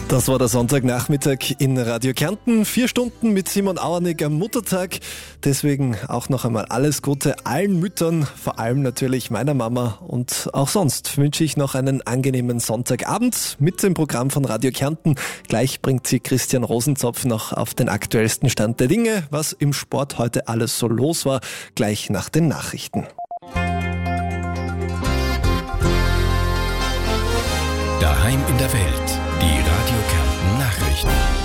Das war der Sonntagnachmittag in Radio Kärnten. 4 Stunden mit Simon Auernig am Muttertag. Deswegen auch noch einmal alles Gute allen Müttern, vor allem natürlich meiner Mama. Und auch sonst wünsche ich noch einen angenehmen Sonntagabend mit dem Programm von Radio Kärnten. Gleich bringt sie Christian Rosenzopf noch auf den aktuellsten Stand der Dinge, was im Sport heute alles so los war, gleich nach den Nachrichten. Daheim in der Welt. Die Radio Kärnten Nachrichten.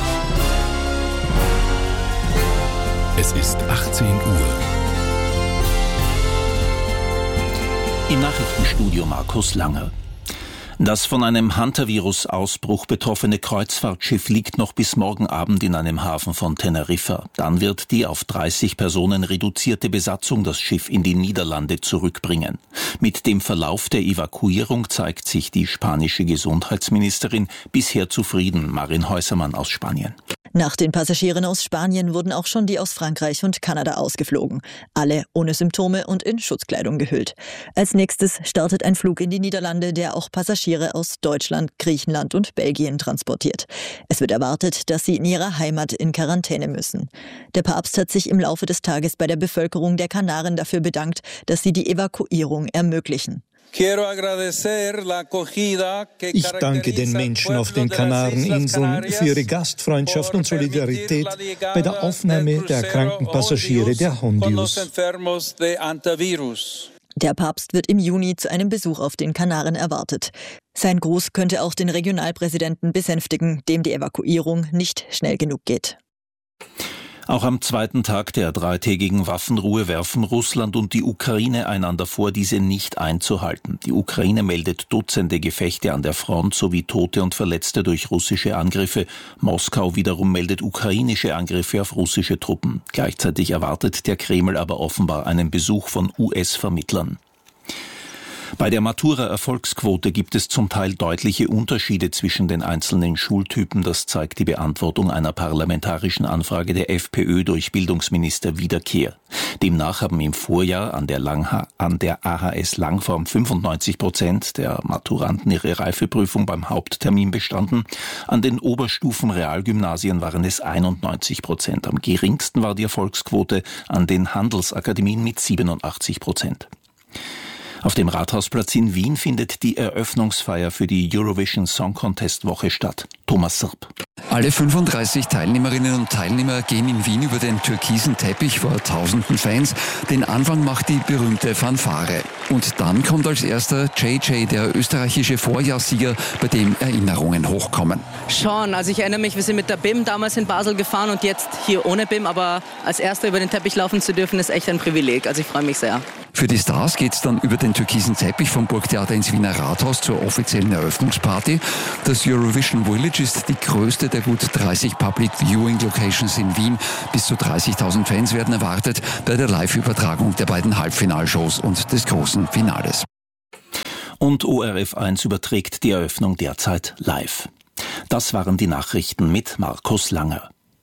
Es ist 18 Uhr. Im Nachrichtenstudio Markus Lange. Das von einem Hantavirus-Ausbruch betroffene Kreuzfahrtschiff liegt noch bis morgen Abend in einem Hafen von Teneriffa. Dann wird die auf 30 Personen reduzierte Besatzung das Schiff in die Niederlande zurückbringen. Mit dem Verlauf der Evakuierung zeigt sich die spanische Gesundheitsministerin bisher zufrieden. Marin Häusermann aus Spanien. Nach den Passagieren aus Spanien wurden auch schon die aus Frankreich und Kanada ausgeflogen. Alle ohne Symptome und in Schutzkleidung gehüllt. Als nächstes startet ein Flug in die Niederlande, der auch Passagiere aus Deutschland, Griechenland und Belgien transportiert. Es wird erwartet, dass sie in ihrer Heimat in Quarantäne müssen. Der Papst hat sich im Laufe des Tages bei der Bevölkerung der Kanaren dafür bedankt, dass sie die Evakuierung ermöglichen. Ich danke den Menschen auf den Kanareninseln für ihre Gastfreundschaft und Solidarität bei der Aufnahme der erkrankten Passagiere der Hondius. Der Papst wird im Juni zu einem Besuch auf den Kanaren erwartet. Sein Gruß könnte auch den Regionalpräsidenten besänftigen, dem die Evakuierung nicht schnell genug geht. Auch am zweiten Tag der 3-tägigen Waffenruhe werfen Russland und die Ukraine einander vor, diese nicht einzuhalten. Die Ukraine meldet Dutzende Gefechte an der Front sowie Tote und Verletzte durch russische Angriffe. Moskau wiederum meldet ukrainische Angriffe auf russische Truppen. Gleichzeitig erwartet der Kreml aber offenbar einen Besuch von US-Vermittlern. Bei der Matura-Erfolgsquote gibt es zum Teil deutliche Unterschiede zwischen den einzelnen Schultypen. Das zeigt die Beantwortung einer parlamentarischen Anfrage der FPÖ durch Bildungsminister Wiederkehr. Demnach haben im Vorjahr an der AHS Langform 95% der Maturanten ihre Reifeprüfung beim Haupttermin bestanden. An den Oberstufen-Realgymnasien waren es 91%. Am geringsten war die Erfolgsquote an den Handelsakademien mit 87%. Auf dem Rathausplatz in Wien findet die Eröffnungsfeier für die Eurovision Song Contest Woche statt. Thomas Sirp. Alle 35 Teilnehmerinnen und Teilnehmer gehen in Wien über den türkisen Teppich vor tausenden Fans. Den Anfang macht die berühmte Fanfare. Und dann kommt als erster JJ, der österreichische Vorjahrssieger, bei dem Erinnerungen hochkommen. Schon, also ich erinnere mich, wir sind mit der BIM damals in Basel gefahren und jetzt hier ohne BIM, aber als erster über den Teppich laufen zu dürfen, ist echt ein Privileg. Also ich freue mich sehr. Für die Stars geht's dann über den türkisen Teppich vom Burgtheater ins Wiener Rathaus zur offiziellen Eröffnungsparty. Das Eurovision Village ist die größte der gut 30 Public Viewing Locations in Wien. Bis zu 30.000 Fans werden erwartet bei der Live-Übertragung der beiden Halbfinalshows und des großen Finales. Und ORF1 überträgt die Eröffnung derzeit live. Das waren die Nachrichten mit Markus Lange.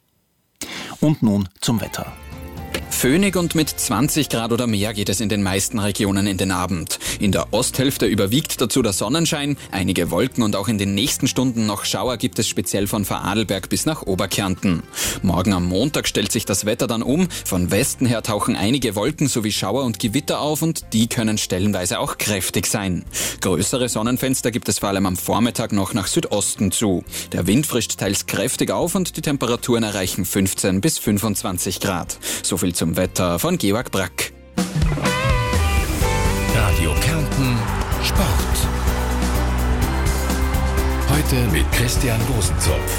Und nun zum Wetter. Föhnig und mit 20 Grad oder mehr geht es in den meisten Regionen in den Abend. In der Osthälfte überwiegt dazu der Sonnenschein, einige Wolken und auch in den nächsten Stunden noch Schauer gibt es speziell von Vorarlberg bis nach Oberkärnten. Morgen am Montag stellt sich das Wetter dann um. Von Westen her tauchen einige Wolken sowie Schauer und Gewitter auf und die können stellenweise auch kräftig sein. Größere Sonnenfenster gibt es vor allem am Vormittag noch nach Südosten zu. Der Wind frischt teils kräftig auf und die Temperaturen erreichen 15 bis 25 Grad. So viel zum Wetter von Georg Brack. Radio Kärnten Sport. Heute mit Christian Rosenzopf.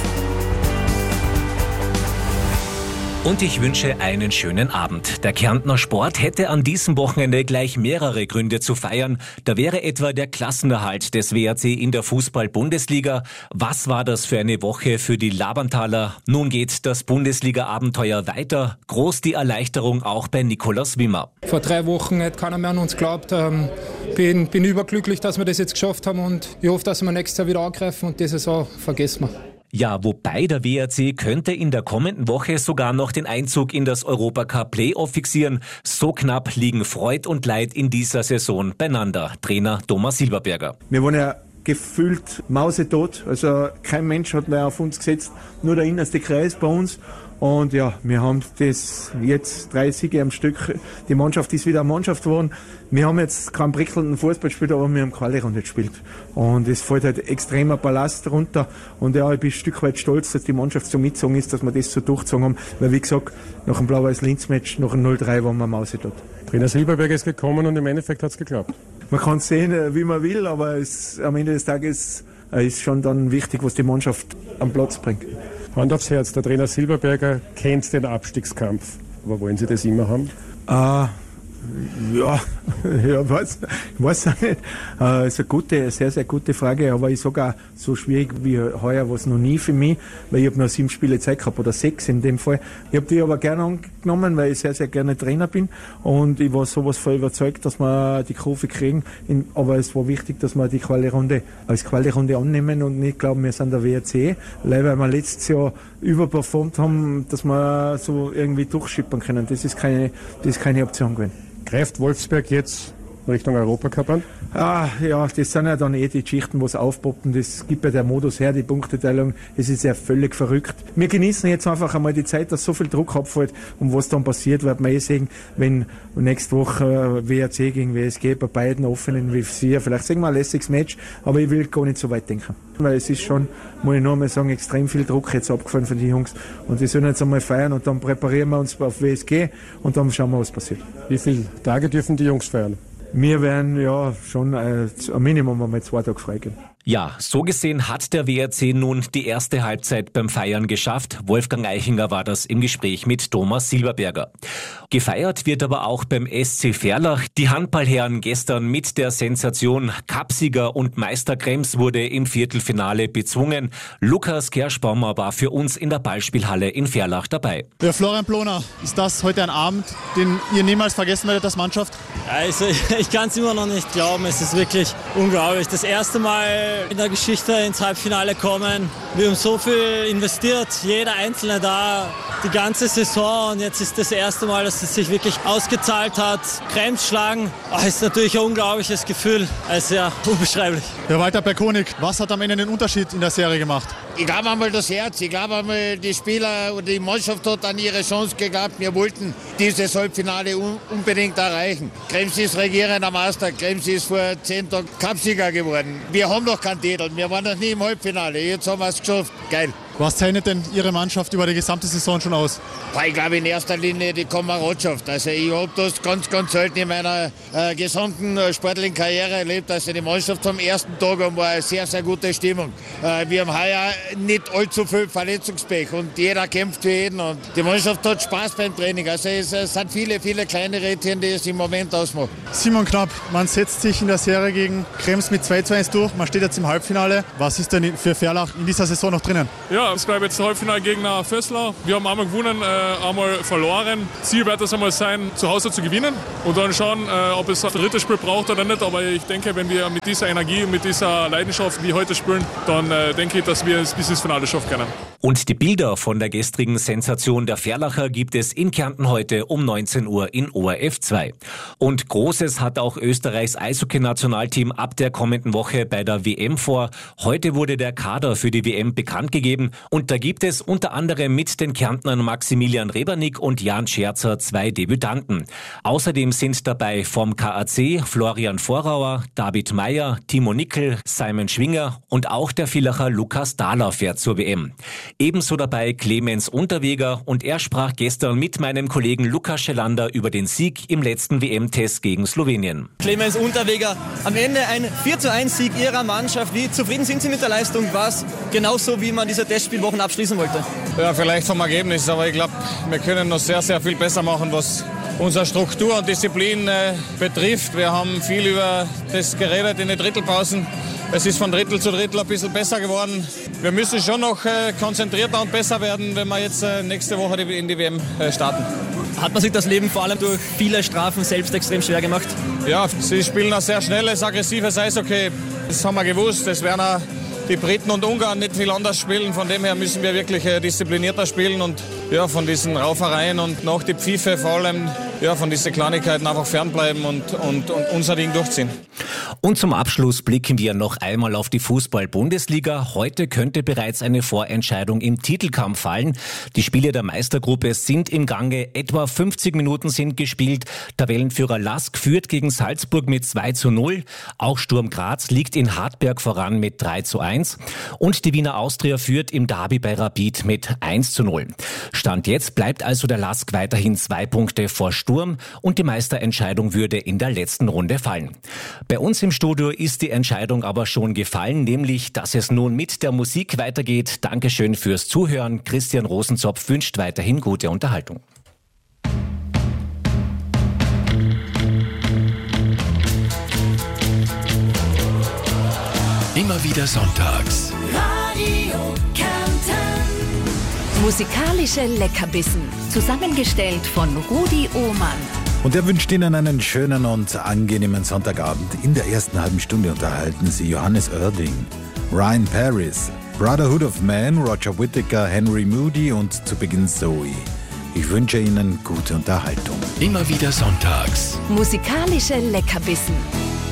Und ich wünsche einen schönen Abend. Der Kärntner Sport hätte an diesem Wochenende gleich mehrere Gründe zu feiern. Da wäre etwa der Klassenerhalt des WRC in der Fußball-Bundesliga. Was war das für eine Woche für die Labernthaler? Nun geht das Bundesliga-Abenteuer weiter. Groß die Erleichterung auch bei Nikolaus Wimmer. Vor 3 Wochen hat keiner mehr an uns geglaubt. Bin überglücklich, dass wir das jetzt geschafft haben und ich hoffe, dass wir nächstes Jahr wieder angreifen und diese Saison vergessen wir. Ja, wobei der WRC könnte in der kommenden Woche sogar noch den Einzug in das Europacup Playoff fixieren. So knapp liegen Freud und Leid in dieser Saison beieinander. Trainer Thomas Silberberger. Wir wollen ja gefühlt mausetot. Also kein Mensch hat mehr auf uns gesetzt, nur der innerste Kreis bei uns. Und ja, wir haben das jetzt 3 Siege am Stück. Die Mannschaft ist wieder eine Mannschaft geworden. Wir haben jetzt keinen prickelnden Fußball gespielt, aber wir haben Quali-Runde gespielt. Und es fällt halt extremer Ballast runter. Und ja, ich bin ein Stück weit stolz, dass die Mannschaft so mitgezogen ist, dass wir das so durchgezogen haben. Weil wie gesagt, nach dem Blau-Weiß-Linz-Match, nach dem 0-3 waren wir mausetot. Trainer Silberberger ist gekommen und im Endeffekt hat es geklappt. Man kann es sehen, wie man will, aber am Ende des Tages ist schon dann wichtig, was die Mannschaft am Platz bringt. Hand aufs Herz, der Trainer Silberberger kennt den Abstiegskampf. Aber wollen Sie das immer haben? weiß auch nicht. Ist eine sehr, sehr gute Frage, aber ich sage auch, so schwierig wie heuer war es noch nie für mich, weil ich habe noch 7 Spiele Zeit gehabt, oder 6 in dem Fall. Ich habe die aber gerne angenommen, weil ich sehr, sehr gerne Trainer bin und ich war sowas voll überzeugt, dass wir die Kurve kriegen, aber es war wichtig, dass wir die Quali-Runde als Quali-Runde annehmen und nicht glauben, wir sind der WRC, weil wir letztes Jahr überperformt haben, dass wir so irgendwie durchschippern können. Das ist keine Option gewesen. Greift Wolfsberg jetzt Richtung Europacup an? Ja, das sind ja dann die Geschichten, was aufpoppen. Das gibt ja der Modus her, die Punkteteilung. Es ist ja völlig verrückt. Wir genießen jetzt einfach einmal die Zeit, dass so viel Druck abfällt. Und was dann passiert, wird man sehen, wenn nächste Woche WRC gegen WSG bei beiden offenen Visier. Vielleicht sehen wir ein lässiges Match, aber ich will gar nicht so weit denken. Weil es ist schon, muss ich nur mal sagen, extrem viel Druck jetzt abgefallen von den Jungs. Und die sollen jetzt einmal feiern und dann präparieren wir uns auf WSG und dann schauen wir, was passiert. Wie viele Tage dürfen die Jungs feiern? Wir werden ja schon ein Minimum einmal 2 Tage freigeben. Ja, so gesehen hat der WRC nun die erste Halbzeit beim Feiern geschafft. Wolfgang Eichinger war das im Gespräch mit Thomas Silberberger. Gefeiert wird aber auch beim SC Verlach. Die Handballherren gestern mit der Sensation Cupsieger und Meister Krems wurde im Viertelfinale bezwungen. Lukas Kerschbaumer war für uns in der Ballspielhalle in Verlach dabei. Ja, Florian Ploner, ist das heute ein Abend, den ihr niemals vergessen werdet als Mannschaft? Also ich kann es immer noch nicht glauben, es ist wirklich unglaublich. Das erste Mal in der Geschichte ins Halbfinale kommen. Wir haben so viel investiert, jeder Einzelne da, die ganze Saison und jetzt ist das erste Mal, dass es sich wirklich ausgezahlt hat. Krems schlagen, ist natürlich ein unglaubliches Gefühl, also ja, unbeschreiblich. Herr Walter Berkonig, was hat am Ende den Unterschied in der Serie gemacht? Ich glaube einmal das Herz, ich glaube einmal die Spieler und die Mannschaft hat an ihre Chance geglaubt. Wir wollten dieses Halbfinale unbedingt erreichen. Krems ist regierender Meister, Krems ist vor 10 Tagen Cupsieger geworden. Wir haben noch keinen Titel, wir waren noch nie im Halbfinale, jetzt haben wir es geschafft. Geil. Was zeichnet denn Ihre Mannschaft über die gesamte Saison schon aus? Ich glaube in erster Linie die Kameradschaft. Also ich habe das ganz, ganz selten in meiner gesamten sportlichen Karriere erlebt. Also die Mannschaft vom ersten Tag an war eine sehr, sehr gute Stimmung. Wir haben heuer nicht allzu viel Verletzungspech und jeder kämpft für jeden und die Mannschaft hat Spaß beim Training. Also es sind viele, viele kleine Rädchen, die es im Moment ausmachen. Simon Knapp, man setzt sich in der Serie gegen Krems mit 2:1 durch. Man steht jetzt im Halbfinale. Was ist denn für Verlach in dieser Saison noch drinnen? Ja, es bleibt jetzt der Halbfinalgegner Vöslau. Wir haben einmal gewonnen, einmal verloren. Ziel wird es einmal sein, zu Hause zu gewinnen und dann schauen, ob es ein drittes Spiel braucht oder nicht. Aber ich denke, wenn wir mit dieser Energie und mit dieser Leidenschaft wie heute spielen, dann denke ich, dass wir es bis ins Finale schaffen können. Und die Bilder von der gestrigen Sensation der Verlacher gibt es in Kärnten heute um 19 Uhr in ORF 2. Und Großes hat auch Österreichs Eishockey-Nationalteam ab der kommenden Woche bei der WM vor. Heute wurde der Kader für die WM bekannt gegeben und da gibt es unter anderem mit den Kärntnern Maximilian Rebernik und Jan Scherzer 2 Debütanten. Außerdem sind dabei vom KAC Florian Vorauer, David Meyer, Timo Nickel, Simon Schwinger und auch der Villacher Lukas Dahler fährt zur WM. Ebenso dabei Clemens Unterweger und er sprach gestern mit meinem Kollegen Lukas Schelander über den Sieg im letzten WM-Test gegen Slowenien. Clemens Unterweger, am Ende ein 4:1 Sieg Ihrer Mannschaft. Wie zufrieden sind Sie mit der Leistung? War es genauso, wie man diese Testspielwochen abschließen wollte? Ja, vielleicht vom Ergebnis, aber ich glaube, wir können noch sehr, sehr viel besser machen, was unsere Struktur und Disziplin betrifft. Wir haben viel über das geredet in den Drittelpausen. Es ist von Drittel zu Drittel ein bisschen besser geworden. Wir müssen schon noch konzentrierter und besser werden, wenn wir jetzt nächste Woche in die WM starten. Hat man sich das Leben vor allem durch viele Strafen selbst extrem schwer gemacht? Ja, sie spielen ein sehr schnelles, aggressives Eishockey. Das haben wir gewusst. Das werden auch die Briten und Ungarn nicht viel anders spielen. Von dem her müssen wir wirklich disziplinierter spielen und ja, von diesen Raufereien und nach die Pfiffe vor allem ja, von diesen Kleinigkeiten einfach fernbleiben und unser Ding durchziehen. Und zum Abschluss blicken wir noch einmal auf die Fußball-Bundesliga. Heute könnte bereits eine Vorentscheidung im Titelkampf fallen. Die Spiele der Meistergruppe sind im Gange. Etwa 50 Minuten sind gespielt. Tabellenführer LASK führt gegen Salzburg mit 2:0. Auch Sturm Graz liegt in Hartberg voran mit 3:1. Und die Wiener Austria führt im Derby bei Rapid mit 1:0. Stand jetzt bleibt also der LASK weiterhin 2 Punkte vor Sturm und die Meisterentscheidung würde in der letzten Runde fallen. Bei uns im Studio ist die Entscheidung aber schon gefallen, nämlich, dass es nun mit der Musik weitergeht. Dankeschön fürs Zuhören. Christian Rosenzopf wünscht weiterhin gute Unterhaltung. Immer wieder sonntags. Radio Kärnten. Musikalische Leckerbissen. Zusammengestellt von Rudi Ohmann. Und er wünscht Ihnen einen schönen und angenehmen Sonntagabend. In der ersten halben Stunde unterhalten Sie Johannes Oerding, Ryan Paris, Brotherhood of Man, Roger Whittaker, Henry Moody und zu Beginn Zoe. Ich wünsche Ihnen gute Unterhaltung. Immer wieder sonntags. Musikalische Leckerbissen.